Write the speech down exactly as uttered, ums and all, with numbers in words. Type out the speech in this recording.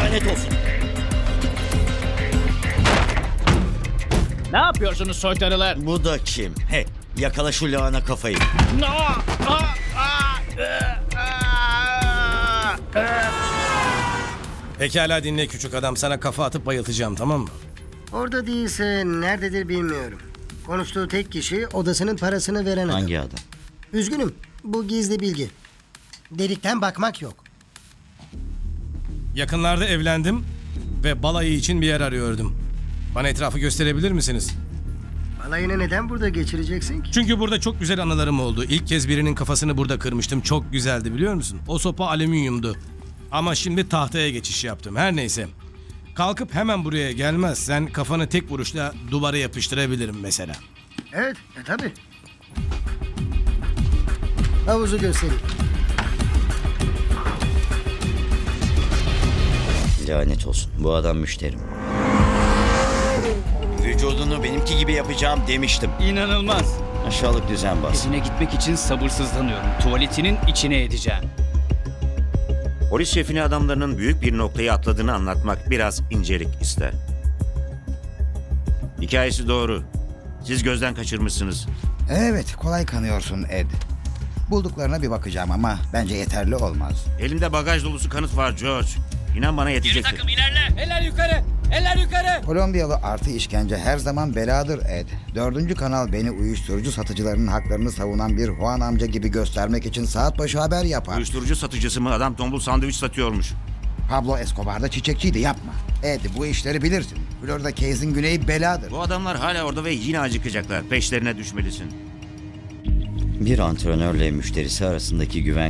Lanet olsun. Ne yapıyorsunuz soytarılar? Bu da kim? Hey, yakala şu lahana kafayı. Pekala dinle küçük adam. Sana kafa atıp bayıltacağım, tamam mı? Orada değilse nerededir bilmiyorum. Konuştuğu tek kişi odasının parasını veren adam. Hangi adam? Üzgünüm. Bu gizli bilgi. Delikten bakmak yok. Yakınlarda evlendim ve balayı için bir yer arıyordum. Bana etrafı gösterebilir misiniz? Balayını neden burada geçireceksin ki? Çünkü burada çok güzel anılarım oldu. İlk kez birinin kafasını burada kırmıştım. Çok güzeldi, biliyor musun? O sopa alüminyumdu. Ama şimdi tahtaya geçiş yaptım. Her neyse. Kalkıp hemen buraya gelmezsen kafanı tek vuruşla duvara yapıştırabilirim mesela. Evet, e tabii. Havuzu göstereyim. Lanet olsun. Bu adam müşterim. Vücudunu benimki gibi yapacağım demiştim. İnanılmaz. Aşağılık düzenbaz. Evine gitmek için sabırsızlanıyorum. Tuvaletinin içine edeceğim. Polis şefine adamlarının büyük bir noktayı atladığını anlatmak biraz incelik ister. Hikayesi doğru. Siz gözden kaçırmışsınız. Evet, kolay kanıyorsun Ed. Bulduklarına bir bakacağım ama bence yeterli olmaz. Elimde bagaj dolusu kanıt var George. İnan bana yetecektir. ilerle. Eller yukarı. Eller yukarı. Kolombiyalı artı işkence her zaman beladır Ed. Dördüncü kanal beni uyuşturucu satıcılarının haklarını savunan bir Juan amca gibi göstermek için saat başı haber yapar. Uyuşturucu satıcısı mı? Adam tombul sandviç satıyormuş. Pablo Escobar da çiçekçiydi, yapma. Ed, bu işleri bilirsin. Florida Keys'in güneyi beladır. Bu adamlar hala orada ve yine acıkacaklar. Peşlerine düşmelisin. Bir antrenörle müşterisi arasındaki güven